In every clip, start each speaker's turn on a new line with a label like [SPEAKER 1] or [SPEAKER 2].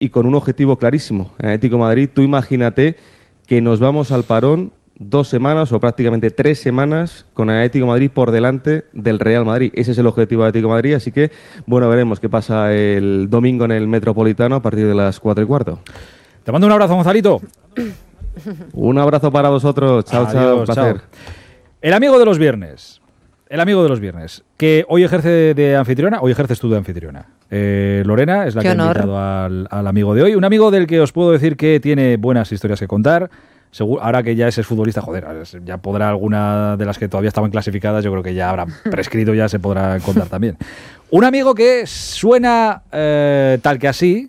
[SPEAKER 1] y con un objetivo clarísimo. En Atlético de Madrid, tú imagínate que nos vamos al parón 2 semanas o prácticamente 3 semanas con el Atlético de Madrid por delante del Real Madrid. Ese es el objetivo de Atlético de Madrid, así que, bueno, veremos qué pasa el domingo en el Metropolitano a partir de las 4:15.
[SPEAKER 2] Te mando un abrazo, Gonzalito.
[SPEAKER 1] Un abrazo para vosotros. Chao,
[SPEAKER 2] Adiós,
[SPEAKER 1] chao. Un placer.
[SPEAKER 2] chao. El amigo de los viernes. El amigo de los viernes. Que hoy ejerce de anfitriona. Hoy ejerces tú de anfitriona. Lorena es la
[SPEAKER 3] Qué
[SPEAKER 2] que ha
[SPEAKER 3] honor.
[SPEAKER 2] invitado al amigo de hoy. Un amigo del que os puedo decir que tiene buenas historias que contar. Ahora que ya es futbolista, joder, ya podrá alguna de las que todavía estaban clasificadas, yo creo que ya habrá prescrito, ya se podrá contar también. Un amigo que suena tal que así.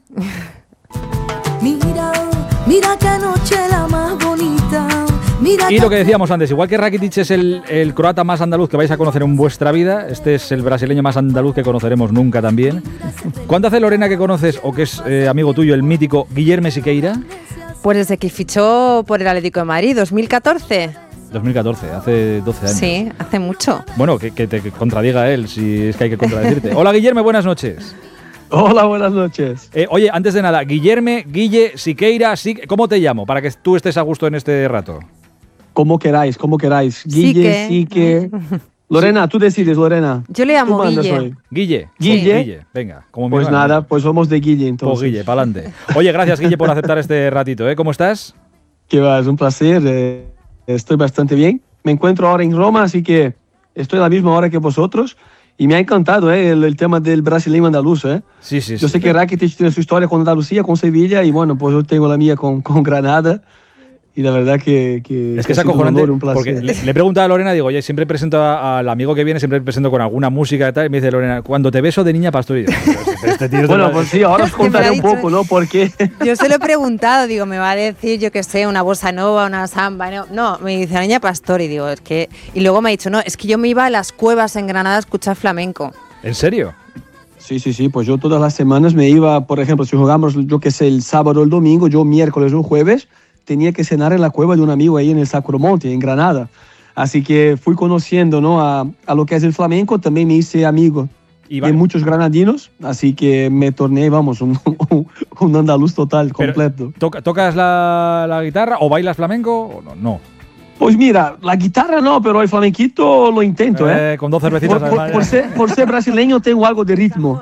[SPEAKER 4] Mira, mira qué noche la más bonita. Mira
[SPEAKER 2] Y lo que decíamos antes, igual que Rakitic es el croata más andaluz que vais a conocer en vuestra vida, este es el brasileño más andaluz que conoceremos nunca también. ¿Cuánto hace, Lorena, que conoces o que es amigo tuyo el mítico Guillerme Siqueira?
[SPEAKER 3] Pues desde que fichó por el Atlético de Madrid, 2014.
[SPEAKER 2] 2014, hace 12 años.
[SPEAKER 3] Sí, hace mucho.
[SPEAKER 2] Bueno, que te contradiga él, si es que hay que contradecirte. Hola, Guillerme, buenas noches.
[SPEAKER 5] Hola, buenas noches.
[SPEAKER 2] Oye, antes de nada, Guillerme, Guille, Siqueira, ¿cómo te llamo? Para que tú estés a gusto en este rato.
[SPEAKER 5] Como queráis, como queráis. Guille, Sique. Lorena, tú decides, Lorena.
[SPEAKER 3] Yo le llamo Guille.
[SPEAKER 2] Guille.
[SPEAKER 5] Guille.
[SPEAKER 2] Venga, como mi
[SPEAKER 5] Pues
[SPEAKER 2] hermano.
[SPEAKER 5] nada, pues somos de Guille entonces.
[SPEAKER 2] Pues Guille, pa'lante. Oye, gracias, Guille, por aceptar este ratito, ¿eh? ¿Cómo estás?
[SPEAKER 5] Que va, es un placer. Estoy bastante bien. Me encuentro ahora en Roma, así que estoy a la misma hora que vosotros. Y me ha encantado el tema del brasileño andaluz.
[SPEAKER 2] Sí, sí,
[SPEAKER 5] Yo
[SPEAKER 2] sí.
[SPEAKER 5] sé que Rakitic tiene su historia con Andalucía, con Sevilla, y bueno, pues yo tengo la mía con Granada. Y la verdad que
[SPEAKER 2] Es que es
[SPEAKER 5] ha sido
[SPEAKER 2] acojonante,
[SPEAKER 5] un placer.
[SPEAKER 2] porque le he preguntado a Lorena, digo, oye, siempre presento al amigo que viene, siempre presento con alguna música y tal, y me dice Lorena, cuando te beso de niña pastoril. Este tío es
[SPEAKER 5] Bueno,
[SPEAKER 2] de-
[SPEAKER 5] pues sí, ahora os contaré un poco, ¿no? Porque
[SPEAKER 3] Yo se lo he preguntado, digo, me va a decir, yo qué sé, una bossa nova, una samba. No, me dice Niña Pastor y digo, es que... Y luego me ha dicho, no, es que yo me iba a las cuevas en Granada a escuchar flamenco.
[SPEAKER 2] ¿En serio?
[SPEAKER 5] Sí, pues yo todas las semanas me iba, por ejemplo, si jugamos, yo que sé, el sábado o el domingo, yo miércoles o jueves, tenía que cenar en la cueva de un amigo ahí en el Sacromonte, en Granada. Así que fui conociendo, ¿no? a lo que es el flamenco, también me hice amigo de muchos granadinos, así que me torné, vamos, un andaluz total,
[SPEAKER 2] Pero,
[SPEAKER 5] completo.
[SPEAKER 2] ¿Tocas la guitarra o bailas flamenco o no? No.
[SPEAKER 5] Pues mira, la guitarra no, pero el flamenquito lo intento, ¿eh?
[SPEAKER 2] Con 2 cervecitas.
[SPEAKER 5] Por ser brasileño tengo algo de ritmo.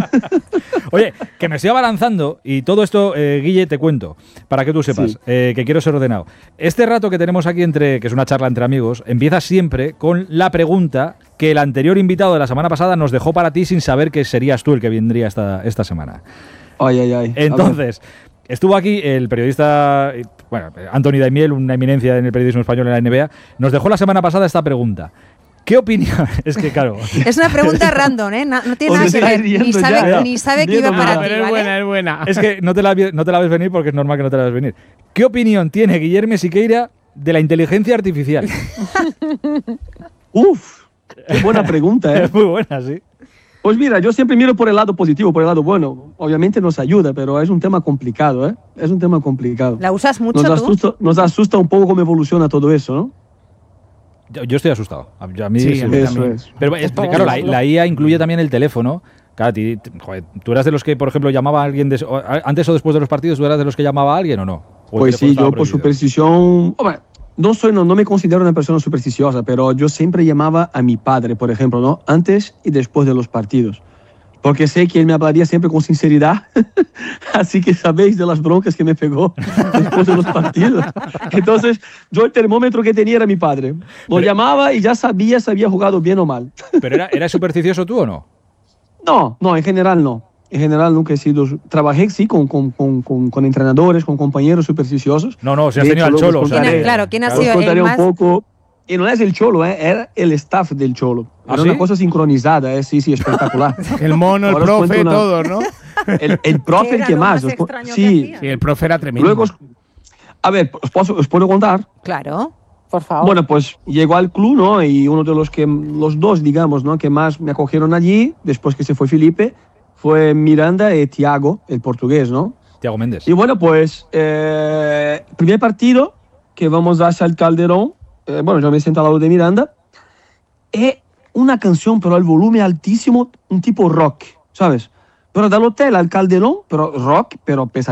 [SPEAKER 2] Oye, que me estoy abalanzando y todo esto, Guille, te cuento, para que tú sepas,
[SPEAKER 5] Sí.
[SPEAKER 2] que quiero ser ordenado. Este rato que tenemos aquí, que es una charla entre amigos, empieza siempre con la pregunta que el anterior invitado de la semana pasada nos dejó para ti sin saber que serías tú el que vendría esta semana.
[SPEAKER 5] Ay.
[SPEAKER 2] Entonces, estuvo aquí el periodista, bueno, Anthony Daimiel, una eminencia en el periodismo español en la NBA, nos dejó la semana pasada esta pregunta. ¿Qué opinión? Es que, claro.
[SPEAKER 3] Es una pregunta random, ¿eh? No tiene
[SPEAKER 5] Os
[SPEAKER 3] nada que
[SPEAKER 5] estáis
[SPEAKER 3] ver. Ni
[SPEAKER 5] riendo
[SPEAKER 3] sabe,
[SPEAKER 5] ya.
[SPEAKER 3] ni sabe que iba
[SPEAKER 5] Viéndome
[SPEAKER 3] para
[SPEAKER 5] ya.
[SPEAKER 3] ti,
[SPEAKER 6] Pero es
[SPEAKER 3] ¿vale?
[SPEAKER 6] buena, es buena.
[SPEAKER 2] Es que no te la ves venir porque es normal que no te la ves venir. ¿Qué opinión tiene Guillerme Siqueira de la inteligencia artificial?
[SPEAKER 5] Uf, qué buena pregunta, ¿eh?
[SPEAKER 2] Es muy buena, sí.
[SPEAKER 5] Pues mira, yo siempre miro por el lado positivo, por el lado bueno. Obviamente nos ayuda, pero es un tema complicado, ¿eh? Es un tema complicado.
[SPEAKER 3] ¿La usas mucho tú?
[SPEAKER 5] Nos asusta un poco cómo evoluciona todo eso, ¿no?
[SPEAKER 2] Yo estoy asustado. A mí
[SPEAKER 6] Sí,
[SPEAKER 2] sí.
[SPEAKER 6] a mí
[SPEAKER 5] Eso
[SPEAKER 6] también.
[SPEAKER 5] es.
[SPEAKER 2] Pero claro, la IA incluye también el teléfono. Claro, joder, ¿tú eras de los que, por ejemplo, llamaba a alguien antes o después de los partidos? ¿Tú eras de los que llamaba a alguien o no? ¿O el
[SPEAKER 5] Pues
[SPEAKER 2] teléfono
[SPEAKER 5] sí,
[SPEAKER 2] estaba
[SPEAKER 5] yo por
[SPEAKER 2] prohibido?
[SPEAKER 5] superstición... Hombre, no me considero una persona supersticiosa, pero yo siempre llamaba a mi padre, por ejemplo, ¿no? Antes y después de los partidos. Porque sé que él me hablaría siempre con sinceridad. Así que sabéis de las broncas que me pegó después de los partidos. Entonces, yo el termómetro que tenía era mi padre. Lo llamaba y ya sabía si había jugado bien o mal.
[SPEAKER 2] ¿Pero eras supersticioso tú o no?
[SPEAKER 5] No, en general no. En general nunca he sido... Trabajé, sí, con entrenadores, con compañeros supersticiosos.
[SPEAKER 2] No, si has
[SPEAKER 5] De
[SPEAKER 2] tenido
[SPEAKER 5] hecho,
[SPEAKER 2] al
[SPEAKER 5] luego
[SPEAKER 2] Cholo.
[SPEAKER 5] os
[SPEAKER 2] o sea,
[SPEAKER 5] contaré.
[SPEAKER 3] Claro, ¿quién ha
[SPEAKER 5] Os
[SPEAKER 3] sido el
[SPEAKER 5] contaré
[SPEAKER 3] más?
[SPEAKER 5] un poco... Y no es el Cholo, era el staff del Cholo. Era
[SPEAKER 2] ¿Ah,
[SPEAKER 5] una
[SPEAKER 2] sí?
[SPEAKER 5] cosa sincronizada, sí, espectacular.
[SPEAKER 6] El mono, el
[SPEAKER 5] Ahora os
[SPEAKER 6] profe,
[SPEAKER 5] cuento una-
[SPEAKER 6] todos, ¿no?
[SPEAKER 5] El profe,
[SPEAKER 3] ¿Qué
[SPEAKER 5] el
[SPEAKER 3] era
[SPEAKER 5] que
[SPEAKER 3] lo
[SPEAKER 5] más.
[SPEAKER 3] más extraño que
[SPEAKER 5] Sí,
[SPEAKER 3] hacía?
[SPEAKER 6] Sí, el profe era tremendo.
[SPEAKER 5] luego... A ver, ¿os puedo contar?
[SPEAKER 3] Claro, por favor.
[SPEAKER 5] Bueno, pues llegó al club, ¿no? Y uno de los dos, digamos, ¿no? Que más me acogieron allí, después que se fue Felipe, fue Miranda y Thiago, el portugués, ¿no?
[SPEAKER 2] Thiago Méndez.
[SPEAKER 5] Y bueno, pues, primer partido que vamos hacia el Calderón, bueno, yo me siento al lado de Miranda, es una canción, pero al volumen altísimo, un tipo rock, ¿sabes? Pero del hotel al Calderón, pero rock, pero pesadísimo.